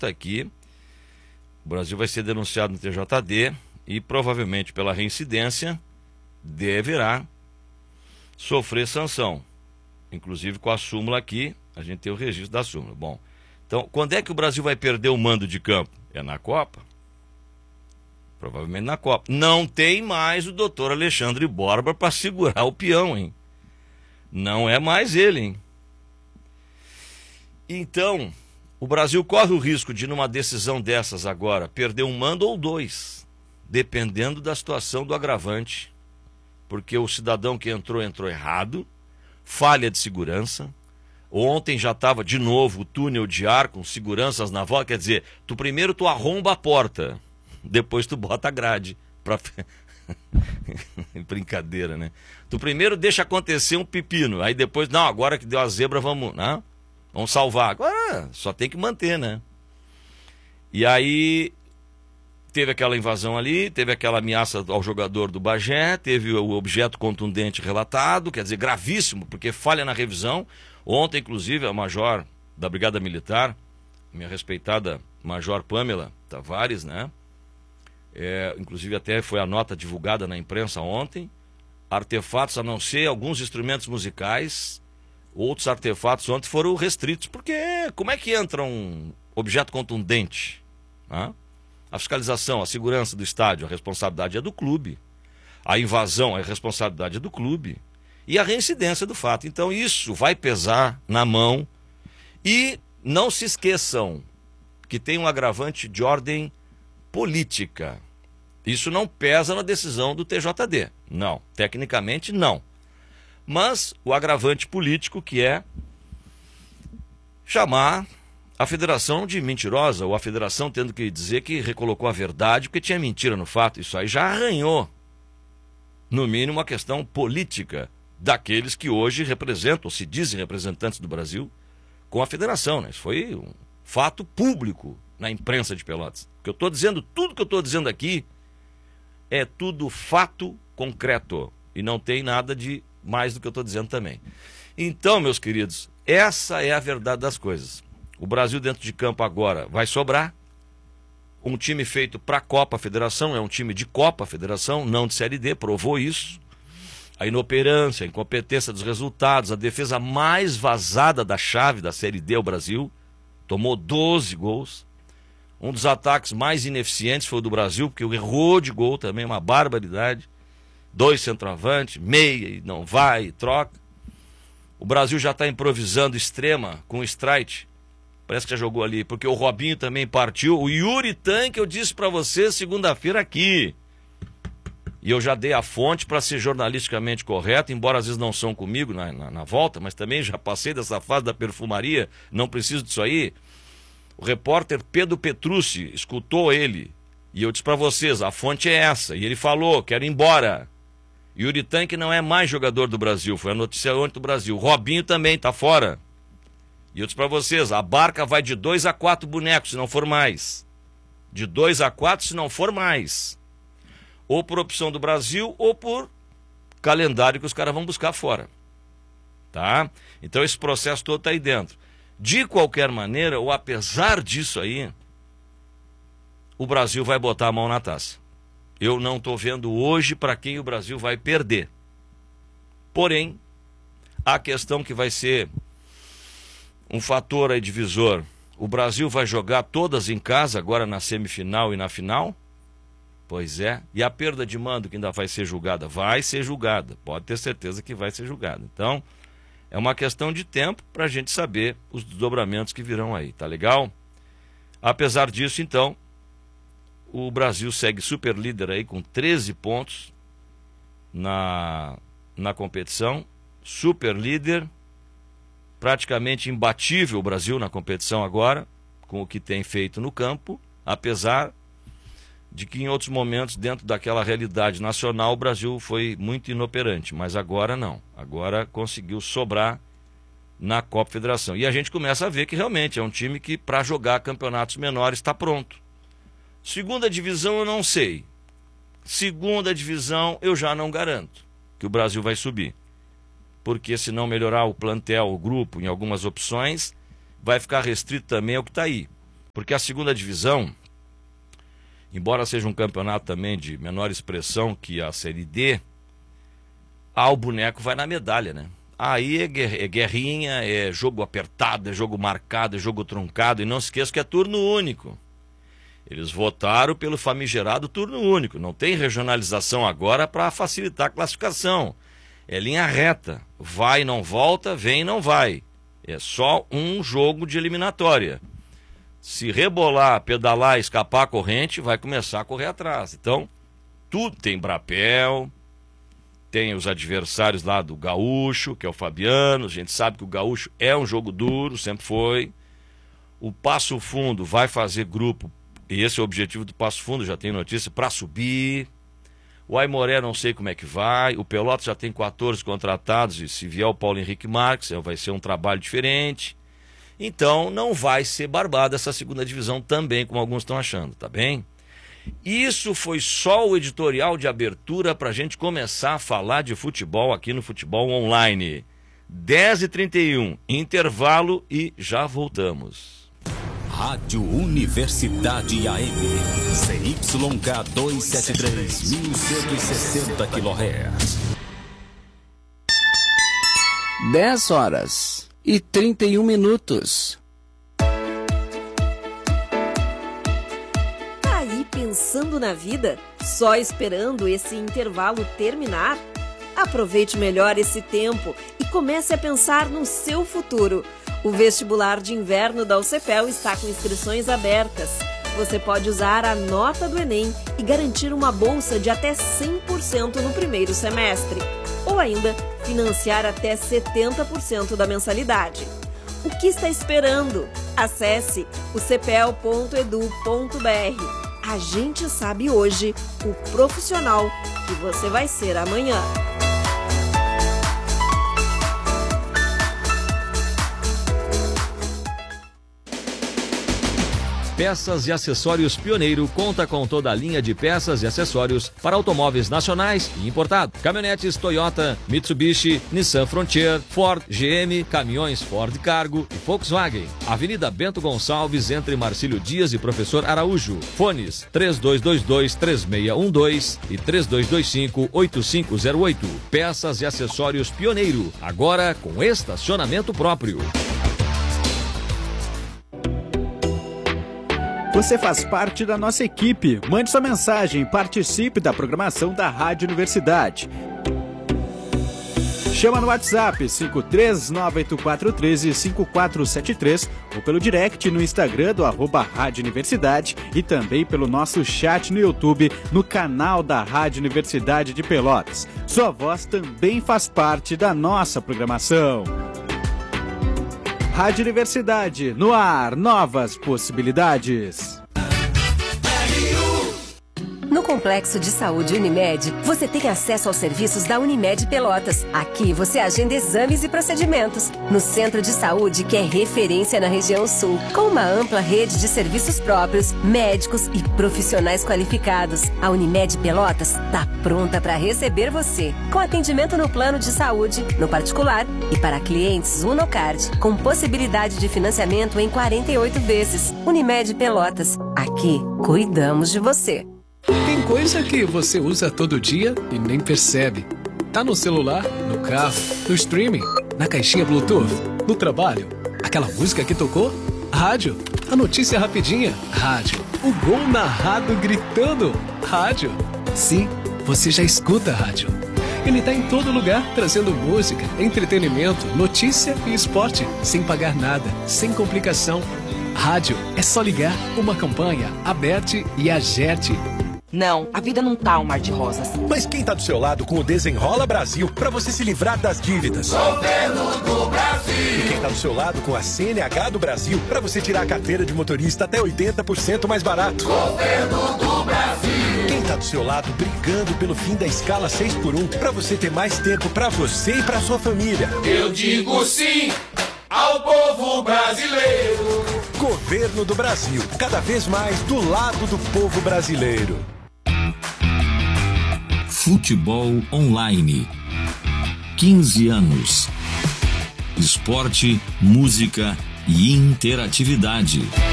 está aqui. O Brasil vai ser denunciado no TJD e provavelmente pela reincidência deverá sofrer sanção. Inclusive com a súmula aqui, a gente tem o registro da súmula. Bom, então quando é que o Brasil vai perder o mando de campo? É na Copa? Provavelmente na Copa. Não tem mais o doutor Alexandre Borba para segurar o peão, hein? Não é mais ele, hein? Então, o Brasil corre o risco de, numa decisão dessas agora, perder um mando ou dois, dependendo da situação do agravante, porque o cidadão que entrou errado, falha de segurança. Ontem já estava de novo o túnel de ar com seguranças na volta, quer dizer, primeiro tu arromba a porta, depois tu bota a grade pra... Brincadeira, né? Tu primeiro deixa acontecer um pepino, aí depois, não, agora que deu a zebra, vamos salvar. Agora só tem que manter, né? E aí teve aquela invasão ali, teve aquela ameaça ao jogador do Bagé, teve o objeto contundente relatado, quer dizer, gravíssimo, porque falha na revisão. Ontem, inclusive, a major da Brigada Militar, minha respeitada Major Pamela Tavares, né? Inclusive até foi a nota divulgada na imprensa ontem, artefatos, a não ser alguns instrumentos musicais, outros artefatos ontem foram restritos, porque como é que entra um objeto contundente? Né? A fiscalização, a segurança do estádio, a responsabilidade é do clube, a invasão, a responsabilidade é do clube, e a reincidência do fato. Então isso vai pesar na mão, e não se esqueçam que tem um agravante de ordem política. Isso não pesa na decisão do TJD. Não, tecnicamente não. Mas o agravante político, que é chamar a federação de mentirosa, ou a federação tendo que dizer que recolocou a verdade porque tinha mentira no fato. Isso aí já arranhou, no mínimo, a questão política daqueles que hoje representam, ou se dizem representantes do Brasil, com a federação, né? Isso foi um fato público na imprensa de Pelotas. O que eu estou dizendo, tudo que eu estou dizendo aqui é tudo fato concreto e não tem nada de mais do que eu estou dizendo também. Então, meus queridos, essa é a verdade das coisas. O Brasil dentro de campo agora vai sobrar. Um time feito para a Copa Federação, é um time de Copa Federação, não de Série D, provou isso. A inoperância, a incompetência dos resultados, a defesa mais vazada da chave da Série D, o Brasil, tomou 12 gols. Um dos ataques mais ineficientes foi o do Brasil, porque errou de gol também, uma barbaridade. 2 centroavantes, meia, e não vai, e troca. O Brasil já está improvisando extrema com o Streit. Parece que já jogou ali, porque o Robinho também partiu. O Yuri Tanque, eu disse para você segunda-feira aqui. E eu já dei a fonte para ser jornalisticamente correto, embora às vezes não são comigo na volta, mas também já passei dessa fase da perfumaria, não preciso disso aí. O repórter Pedro Petrucci escutou ele, e eu disse para vocês, a fonte é essa, e ele falou, quero ir embora. Yuri Tanque não é mais jogador do Brasil, foi a notícia ontem do Brasil. Robinho também está fora. E eu disse para vocês, a barca vai de 2 a 4 bonecos, se não for mais. De 2 a 4, se não for mais. Ou por opção do Brasil, ou por calendário que os caras vão buscar fora. Tá? Então esse processo todo está aí dentro. De qualquer maneira, ou apesar disso aí, o Brasil vai botar a mão na taça. Eu não estou vendo hoje para quem o Brasil vai perder. Porém, a questão que vai ser um fator aí divisor, o Brasil vai jogar todas em casa agora na semifinal e na final? Pois é. E a perda de mando que ainda vai ser julgada? Vai ser julgada. Pode ter certeza que vai ser julgada. Então, é uma questão de tempo para a gente saber os desdobramentos que virão aí. Tá legal? Apesar disso, então, o Brasil segue super líder aí com 13 pontos na competição. Super líder. Praticamente imbatível o Brasil na competição agora, com o que tem feito no campo, apesar de que em outros momentos, dentro daquela realidade nacional, o Brasil foi muito inoperante, mas agora não. Agora conseguiu sobrar na Copa Federação. E a gente começa a ver que realmente é um time que, para jogar campeonatos menores, está pronto. Segunda divisão eu não sei. Segunda divisão eu já não garanto que o Brasil vai subir. Porque se não melhorar o plantel, o grupo, em algumas opções, vai ficar restrito também ao que está aí. Porque a segunda divisão, embora seja um campeonato também de menor expressão que a Série D, o boneco vai na medalha, né? Aí é guerrinha, é jogo apertado, é jogo marcado, é jogo truncado, e não se esqueça que é turno único. Eles votaram pelo famigerado turno único, não tem regionalização agora para facilitar a classificação. É linha reta, vai, não volta, vem, não vai. É só um jogo de eliminatória. Se rebolar, pedalar, escapar a corrente, vai começar a correr atrás. Então, tudo tem Brapel, tem os adversários lá do Gaúcho, que é o Fabiano. A gente sabe que o Gaúcho é um jogo duro, sempre foi. O Passo Fundo vai fazer grupo, e esse é o objetivo do Passo Fundo, já tem notícia, para subir. O Aimoré não sei como é que vai. O Pelotas já tem 14 contratados, e se vier o Paulo Henrique Marques, vai ser um trabalho diferente. Então, não vai ser barbada essa segunda divisão também, como alguns estão achando, tá bem? Isso foi só o editorial de abertura para a gente começar a falar de futebol aqui no Futebol Online. 10h31, intervalo e já voltamos. Rádio Universidade AM, CYK 273, 1160 kHz. 10h31. Tá aí pensando na vida? Só esperando esse intervalo terminar? Aproveite melhor esse tempo e comece a pensar no seu futuro. O vestibular de inverno da UCPEL está com inscrições abertas. Você pode usar a nota do Enem e garantir uma bolsa de até 100% no primeiro semestre. Ou ainda, financiar até 70% da mensalidade. O que está esperando? Acesse ucpel.edu.br. A gente sabe hoje o profissional que você vai ser amanhã. Peças e Acessórios Pioneiro conta com toda a linha de peças e acessórios para automóveis nacionais e importados. Caminhonetes Toyota, Mitsubishi, Nissan Frontier, Ford, GM, caminhões Ford Cargo e Volkswagen. Avenida Bento Gonçalves, entre Marcílio Dias e Professor Araújo. Fones 3222-3612 e 3225-8508. Peças e Acessórios Pioneiro, agora com estacionamento próprio. Você faz parte da nossa equipe. Mande sua mensagem e participe da programação da Rádio Universidade. Chama no WhatsApp 53984135473 ou pelo direct no Instagram do @Rádio Universidade e também pelo nosso chat no YouTube no canal da Rádio Universidade de Pelotas. Sua voz também faz parte da nossa programação. Rádio Universidade, no ar, novas possibilidades. No Complexo de Saúde Unimed, você tem acesso aos serviços da Unimed Pelotas. Aqui você agenda exames e procedimentos. No Centro de Saúde, que é referência na região sul, com uma ampla rede de serviços próprios, médicos e profissionais qualificados. A Unimed Pelotas está pronta para receber você. Com atendimento no plano de saúde, no particular e para clientes Unocard, com possibilidade de financiamento em 48 vezes. Unimed Pelotas. Aqui, cuidamos de você. Tem coisa que você usa todo dia e nem percebe. Tá no celular, no carro, no streaming, na caixinha Bluetooth, no trabalho. Aquela música que tocou? Rádio. A notícia rapidinha? Rádio. O gol narrado gritando? Rádio. Sim, você já escuta a rádio. Ele tá em todo lugar, trazendo música, entretenimento, notícia e esporte, sem pagar nada, sem complicação. Rádio é só ligar, uma campanha, Aberte e Agerte. Não, a vida não tá um mar de rosas. Mas quem tá do seu lado com o Desenrola Brasil pra você se livrar das dívidas? Governo do Brasil! E quem tá do seu lado com a CNH do Brasil pra você tirar a carteira de motorista até 80% mais barato? Governo do Brasil! Quem tá do seu lado brigando pelo fim da escala 6x1 pra você ter mais tempo pra você e pra sua família? Eu digo sim ao povo brasileiro! Governo do Brasil, cada vez mais do lado do povo brasileiro. Futebol Online. 15 anos. Esporte, música e interatividade.